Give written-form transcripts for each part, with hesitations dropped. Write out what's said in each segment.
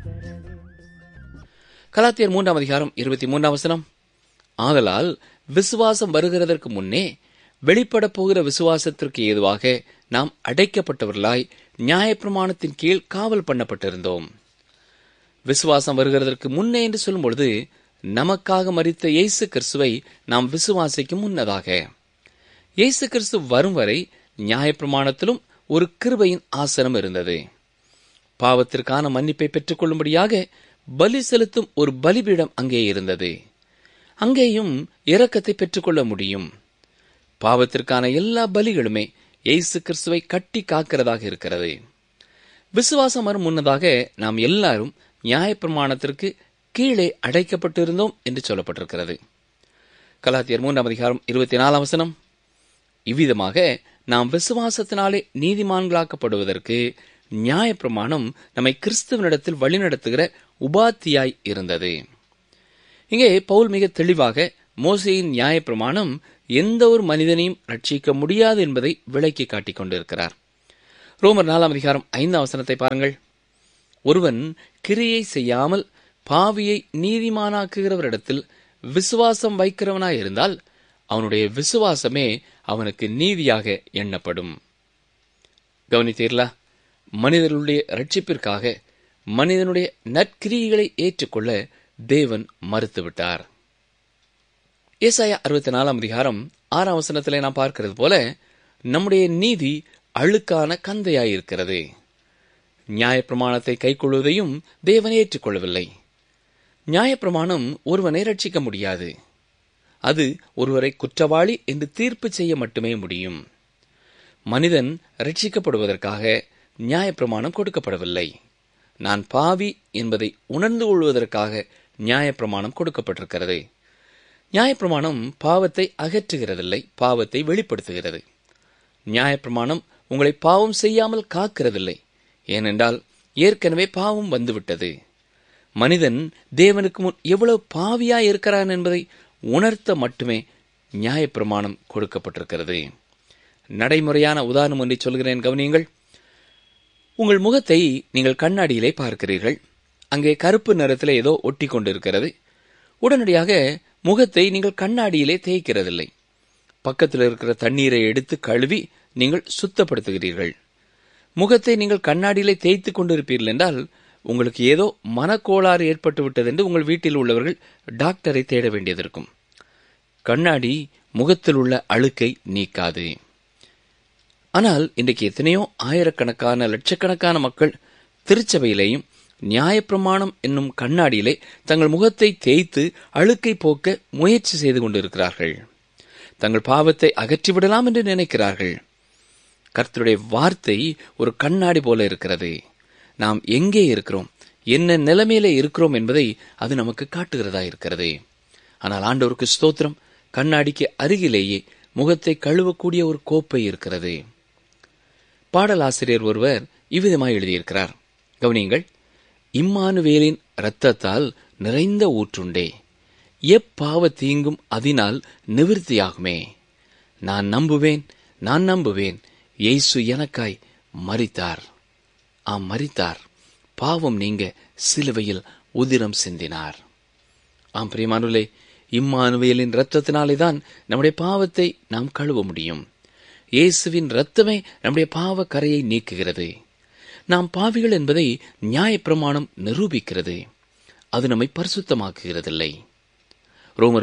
கலாத்தியர் 3:23 ஆதலால் விசுவாசம் வருகிறதற்கு முன்னே வெளிப்பட போகிற விசுவாசத்திற்கு ஏதுவாக நாம் அடைக்கப்பட்டவர்களாய் நியாயப்பிரமாணத்தின் கீழ் காவல் பண்ணப்பட்டிருந்தோம். விசுவாசம் வருகிறதற்கு முன்னே என்று சொல்லும் பொழுது நமக்காக மரித்த இயேசு கிறிஸ்துவை நாம் விசுவாசிக்கும் முன்னதாக, இயேசு கிறிஸ்து வரும் வரை நியாயப்பிரமாணத்திலும் ஒரு கிருபையின் ஆசனம் இருந்தது. பாவத்திற்கான மன்னிப்பை பெற்றுக் கொள்ளும்படியாக பலி செலுத்தும் ஒரு பலிபீடம் அங்கே இருந்தது. அங்கேயும் இரக்கத்தை பெற்றுக்கொள்ள முடியும். பாவத்திற்கான எல்லா பலிகளுமே இயேசு கிறிஸ்துவை கட்டி காக்கிறதாக இருக்கிறது. விசுவாசம் வரும் முன்னதாக நாம் எல்லாரும் நியாயப்பிரமாணத்திற்கு கீழே அடைக்கப்பட்டிருந்தோம் என்று சொல்லப்பட்டிருக்கிறது. கலாத்தியர் 3:24 இவ்விதமாக நாம் விசுவாசத்தினாலே நீதிமான்களாக்கப்படுவதற்கு நியாயப்பிரமாணம் நம்மை கிறிஸ்துவனிடத்தில் வழிநடத்துகிற உபாத்தியாய் இருந்தது. இங்கே பவுல் மிக தெளிவாக மோசேயின் நியாயப்பிரமாணம் எந்த ஒரு மனிதனையும் ரட்சிக்க முடியாது என்பதை விளக்கி காட்டிக் கொண்டிருக்கிறார். ரோமர் 4:5 பாருங்கள். ஒருவன் கிரியை செய்யாமல் பாவியை நீதிமானாக்குகிறவரிடத்தில் விசுவாசம் வைக்கிறவனாயிருந்தால் அவனுடைய விசுவாசமே அவனுக்கு நீதியாக எண்ணப்படும். கவனித்தீர்களா? மனிதனுடைய ரட்சிப்பிற்காக மனிதனுடைய நற்கிரியைகளை ஏற்றுக்கொள்ள தேவன் மறுத்துவிட்டார். ஏசாயா 64:6 நாம் பார்க்கிறது போல நம்முடைய நீதி அழுக்கான கந்தையாயிருக்கிறது. நியாயப்பிரமாணத்தை கைக்கொள்வதையும் தேவன் ஏற்றுக்கொள்ளவில்லை. நியாயப்பிரமாணம் ஒருவனை ரட்சிக்க முடியாது. அது ஒருவரை குற்றவாளி என்று தீர்ப்பு செய்ய மட்டுமே முடியும். மனிதன் ரட்சிக்கப்படுவதற்காக நியாயப்பிரமாணம் கொடுக்கப்படவில்லை. நான் பாவி என்பதை உணர்ந்து கொள்வதற்காக நியாயப்பிரமாணம் கொடுக்கப்பட்டிருக்கிறது. நியாயப்பிரமாணம் பாவத்தை அகற்றுகிறதில்லை, பாவத்தை வெளிப்படுத்துகிறது. நியாயப்பிரமாணம் உங்களை பாவம் செய்யாமல் காக்கிறதில்லை. ஏனென்றால் ஏற்கனவே பாவம் வந்துவிட்டது. மனிதன் தேவனுக்கு முன் எவ்வளவு பாவியாய் இருக்கிறான் என்பதை உணர்த்த மட்டுமே நியாயப்பிரமாணம் கொடுக்கப்பட்டிருக்கிறது. நடைமுறையான உதாரணம் ஒன்றை சொல்கிறேன், கவனியுங்கள். உங்கள் முகத்தை நீங்கள் கண்ணாடியிலே பார்க்கிறீர்கள். அங்கே கருப்பு நிறத்தில் ஏதோ ஒட்டி கொண்டிருக்கிறது. உடனடியாக முகத்தை நீங்கள் கண்ணாடியிலே தேய்க்கிறதில்லை. பக்கத்தில் இருக்கிற தண்ணீரை எடுத்து கழுவி நீங்கள் சுத்தப்படுத்துகிறீர்கள். முகத்தை நீங்கள் கண்ணாடியிலே தேய்த்து கொண்டிருப்பீர்கள் என்றால் உங்களுக்கு ஏதோ மனக்கோளாறு ஏற்பட்டு விட்டது என்று உங்கள் வீட்டில் உள்ளவர்கள் டாக்டரை தேட வேண்டியதிருக்கும். கண்ணாடி முகத்தில் உள்ள அழுக்கை நீக்காது. ஆனால் இன்றைக்கு எத்தனையோ ஆயிரக்கணக்கான லட்சக்கணக்கான மக்கள் திருச்சபையிலேயும் நியாயப்பிரமாணம் என்னும் கண்ணாடியிலே தங்கள் முகத்தை தேய்த்து அழுக்கை போக்க முயற்சி செய்து கொண்டிருக்கிறார்கள். தங்கள் பாவத்தை அகற்றிவிடலாம் என்று நினைக்கிறார்கள். கர்த்தருடைய வார்த்தை ஒரு கண்ணாடி போல இருக்கிறது. நாம் எங்கே இருக்கிறோம், என்ன நிலைமையிலே இருக்கிறோம் என்பதை அது நமக்கு காட்டுகிறதா இருக்கிறது. ஆனால் ஆண்டவருக்கு ஸ்தோத்திரம், கண்ணாடிக்கு அருகிலேயே முகத்தை கழுவக்கூடிய ஒரு கோப்பை இருக்கிறது. பாடலாசிரியர் ஒருவர் இவ்விதமாய் எழுதியிருக்கிறார், கவனியுங்கள். இம்மானுவேலின் இரத்தத்தால் நிறைந்த ஊற்றுண்டே, எப்பாவ தீங்கும் அதனால் நிவிர்த்தியாகுமே. நான் நம்புவேன், இயேசு எனக்காய் மரித்தார். மரித்தார், பாவம் நீங்க சிலுவையில் உதிரம் சிந்தினார். பிரியமானவர்களே, இம்மானுவேலின் இரத்தத்தினாலேதான் நம்முடைய பாவத்தை நாம் கழுவ முடியும். இயேசுவின் இரத்தமே நம்முடைய பாவ கரையை நீக்குகிறது. நாம் பாவிகள் என்பதை நியாயப்பிரமாணம் நிரூபிக்கிறது. அது நம்மை பரிசுத்தமாக்குகிறதில்லை. ரோமர்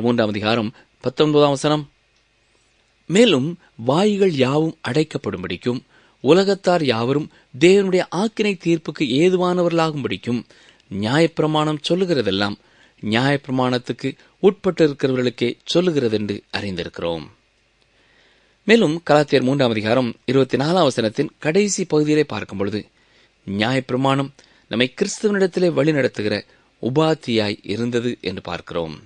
3:19 மேலும் வாய்கள் யாவும் அடைக்கப்படும்படிக்கும் உலகத்தார் யாவரும் தேவனுடைய ஆக்கினை தீர்ப்புக்கு ஏதுவானவர்களாகும்படிக்கும் நியாயப்பிரமாணம் சொல்லுகிறதெல்லாம் நியாயப்பிரமாணத்துக்கு உட்பட்டிருக்கிறவர்களுக்கே சொல்லுகிறது என்று அறிந்திருக்கிறோம். மேலும் கலாத்தியர் 3:24 கடைசி பகுதியிலே பார்க்கும் பொழுது நியாயப்பிரமாணம் நம்மை கிறிஸ்துவனிடத்திலே வழிநடத்துகிற உபாத்தியாய் இருந்தது என்று பார்க்கிறோம்.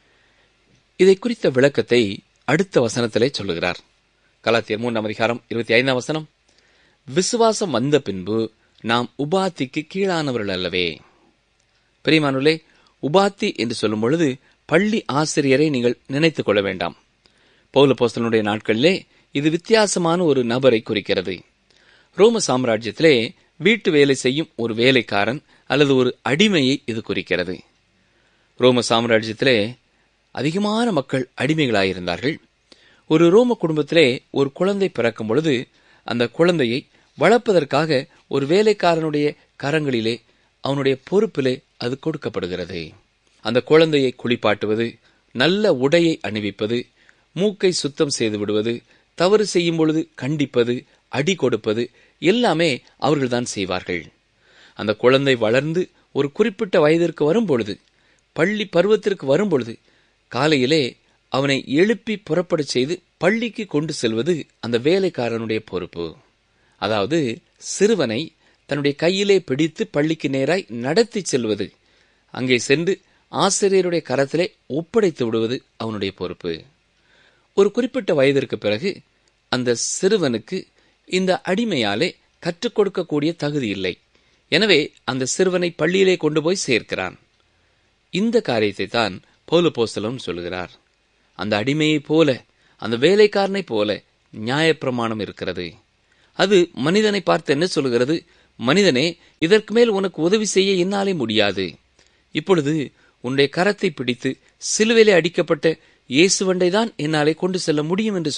இதை குறித்த விளக்கத்தை அடுத்த வசனத்திலே சொல்லுகிறார். கலாத்தியர் 3:25 விசுவாசம் வந்த பின்பு நாம் உபாத்திக்கு கீழானவர்கள் அல்லவே. பிரியமானவர்களே, உபாத்தி என்று சொல்லும் பொழுது பள்ளி ஆசிரியரை நீங்கள் நினைத்துக் கொள்ள வேண்டாம். பவுல் அப்போஸ்தலனுடைய நாட்களிலே இது வித்தியாசமான ஒரு நபரை குறிக்கிறது. ரோம சாம்ராஜ்யத்திலே வீட்டு வேலை செய்யும் ஒரு வேலைக்காரன் அல்லது ஒரு அடிமையை இது குறிக்கிறது. ரோம சாம்ராஜ்யத்திலே அதிகமான மக்கள் அடிமைகளாயிருந்தார்கள். ஒரு ரோம குடும்பத்திலே ஒரு குழந்தை பிறக்கும் பொழுது அந்த குழந்தையை வளர்ப்பதற்காக ஒரு வேலைக்காரனுடைய கரங்களிலே, அவனுடைய பொறுப்பிலே அது கொடுக்கப்படுகிறது. அந்த குழந்தையை குளிப்பாட்டுவது, நல்ல உடையை அணிவிப்பது, மூக்கை சுத்தம் செய்து விடுவது, தவறு செய்யும் பொழுது கண்டிப்பது, அடி கொடுப்பது எல்லாமே அவர்கள்தான் செய்வார்கள். அந்த குழந்தை வளர்ந்து ஒரு குறிப்பிட்ட வயதிற்கு வரும்பொழுது, பள்ளி பருவத்திற்கு வரும்பொழுது, காலையிலே அவனை எழுப்பி புறப்படச் செய்து பள்ளிக்கு கொண்டு செல்வது அந்த வேலைக்காரனுடைய பொறுப்பு. அதாவது சிறுவனை தன்னுடைய கையிலே பிடித்து பள்ளிக்கு நேராய் நடத்தி செல்வது, அங்கே சென்று ஆசிரியருடைய கரத்திலே ஒப்படைத்து விடுவது அவனுடைய பொறுப்பு. ஒரு குறிப்பிட்ட வயதிற்கு பிறகு அந்த சிறுவனுக்கு இந்த அடிமையாலே கற்றுக் கொடுக்கக்கூடிய தகுதி இல்லை. எனவே அந்த சிறுவனை பள்ளியிலே கொண்டு போய் சேர்க்கிறான். இந்த காரியத்தை தான் பவுல் அப்போஸ்தலன் சொல்கிறார். அந்த அடிமையைப் போல, அந்த வேலைக்காரனைப் போல நியாயப்பிரமாணம் இருக்கிறது. அது மனிதனை பார்த்து என்ன சொல்கிறது? மனிதனே, இதற்கு மேல் உனக்கு உதவி செய்ய என்னாலே முடியாது. இப்பொழுது உன்னுடைய கரத்தை பிடித்து சிலுவையிலே அடிக்கப்பட்ட இயேசுவண்டை தான் என்னாலே கொண்டு செல்ல முடியும் என்று